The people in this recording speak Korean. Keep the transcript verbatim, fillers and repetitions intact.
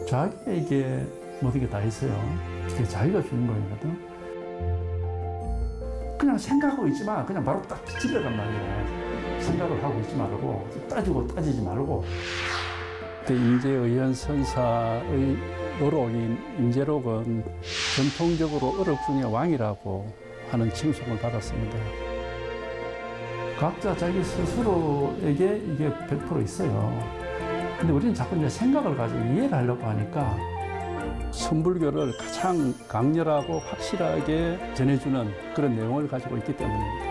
자기에게 모든 게 다 있어요. 이게 자기가 주인공이거든. 그냥 생각하고 있지 마. 그냥 바로 딱 집에 간 말이야. 생각을 하고 있지 말고, 따지고 따지지 말고. 임재의원 선사의 어록인 임재록은 전통적으로 어록 중에 왕이라고 하는 칭송을 받았습니다. 각자 자기 스스로에게 이게 백 퍼센트 있어요. 근데 우리는 자꾸 이제 생각을 가지고 이해를 하려고 하니까 선불교를 가장 강렬하고 확실하게 전해주는 그런 내용을 가지고 있기 때문입니다.